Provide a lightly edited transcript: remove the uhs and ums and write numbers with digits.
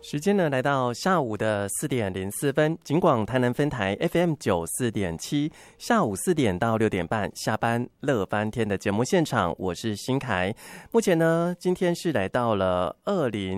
时间呢来到下午的4:04，警广台南分台 FM94.7，下午4点到6点半下班乐翻天的节目现场，我是新凯。目前呢，今天是来到了